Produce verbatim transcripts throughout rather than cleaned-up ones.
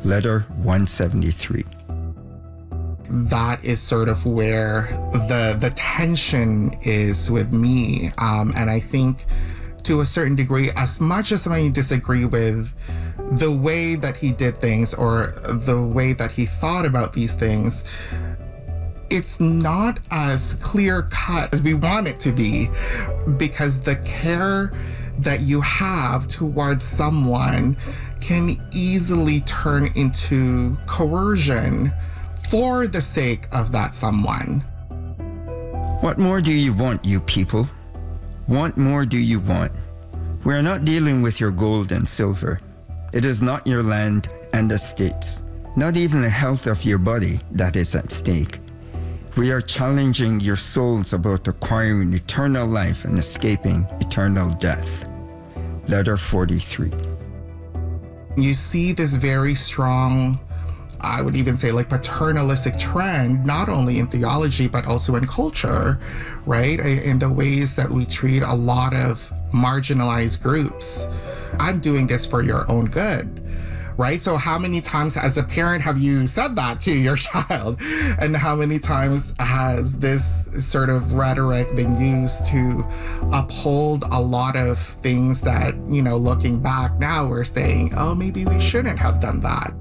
Letter one seventy-three. That is sort of where the the tension is with me. Um, and I think to a certain degree, as much as I disagree with the way that he did things or the way that he thought about these things, it's not as clear cut as we want it to be, because the care that you have towards someone can easily turn into coercion for the sake of that someone. What more do you want, you people? What more do you want? We are not dealing with your gold and silver. It is not your land and estates, not even the health of your body that is at stake. We are challenging your souls about acquiring eternal life and escaping eternal death. Letter forty-three. You see this very strong, I would even say like paternalistic trend, not only in theology, but also in culture, right? In the ways that we treat a lot of marginalized groups. I'm doing this for your own good, right? So how many times as a parent have you said that to your child? And how many times has this sort of rhetoric been used to uphold a lot of things that, you know, looking back now, we're saying, oh, maybe we shouldn't have done that.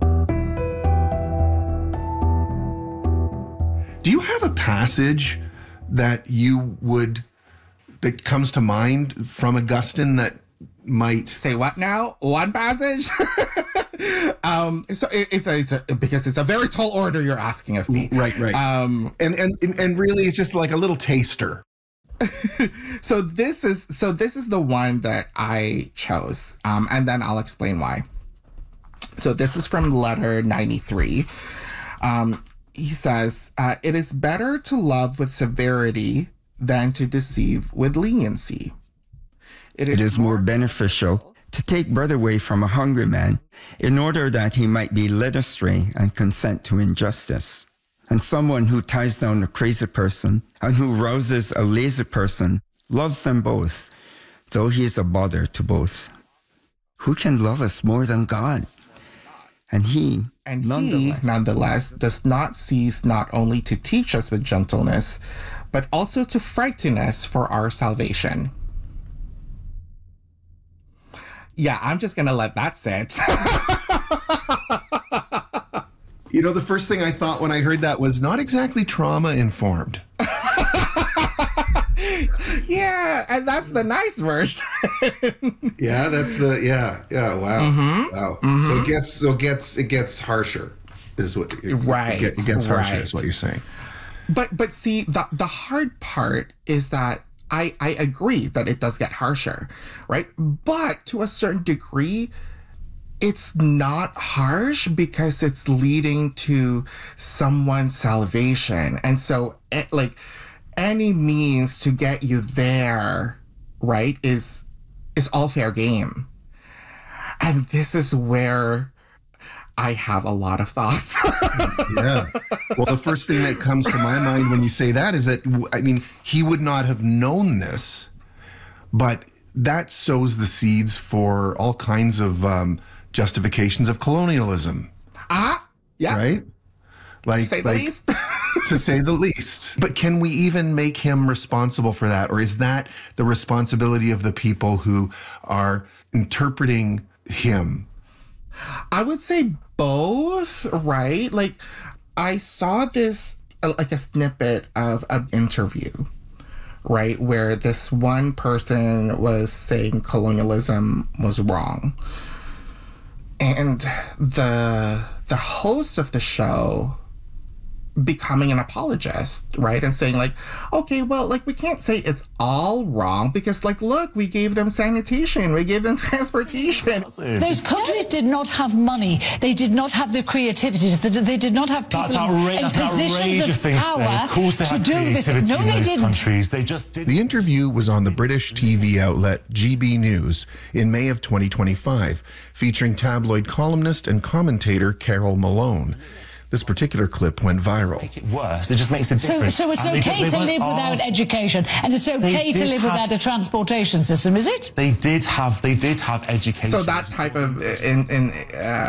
Do you have a passage that you would, that comes to mind from Augustine that might say what now? One passage? um, so it, it's a, it's a because it's a very tall order you're asking of me. Right, right. Um, and and and really, it's just like a little taster. so this is so this is the one that I chose, um, and then I'll explain why. So this is from letter ninety-three. Um, he says, uh, "It is better to love with severity than to deceive with leniency. It is, it is more beneficial to take bread away from a hungry man in order that he might be led astray and consent to injustice. And someone who ties down a crazy person and who rouses a lazy person loves them both, though he is a bother to both. Who can love us more than God? And he, and nonetheless, he, nonetheless, does not cease not only to teach us with gentleness, but also to frighten us for our salvation." Yeah, I'm just going to let that sit. You know, the first thing I thought when I heard that was not exactly trauma-informed. Yeah, and that's the nice version. Yeah, that's the, yeah, yeah, wow. Mm-hmm. Wow. Mm-hmm. So it gets, so it gets, it gets harsher, is what, it, right. It, it gets harsher, right. is what you're saying. But, but see, the, the hard part is that I, I agree that it does get harsher, right? But to a certain degree, it's not harsh because it's leading to someone's salvation. And so, like, any means to get you there, right, is is all fair game. And this is where I have a lot of thoughts. Yeah. Well, the first thing that comes to my mind when you say that is that, I mean, he would not have known this, but that sows the seeds for all kinds of um, justifications of colonialism. Ah, yeah. Right? Like, to say the like, least. To say the least. But can we even make him responsible for that? Or is that the responsibility of the people who are interpreting him? I would say both, right? Like, I saw this, uh, like a snippet of an interview, right? Where this one person was saying colonialism was wrong. And the the host of the show becoming an apologist, right? And saying like, okay, well, like we can't say it's all wrong because like, look, we gave them sanitation, we gave them transportation. Those countries did not have money. They did not have the creativity. They did not have people that's outra- in that's positions of power of course they to had do this. creativity No, in they those didn't. countries. They just didn't. The interview was on the British T V outlet G B News in May of twenty twenty-five, featuring tabloid columnist and commentator Carol Malone. This particular clip went viral. Make it worse. It just makes it different. So, so it's And okay they, they to live asked, without education, and it's okay to live have, without a transportation system, is it? They did have. They did have education. So that type of in, in uh,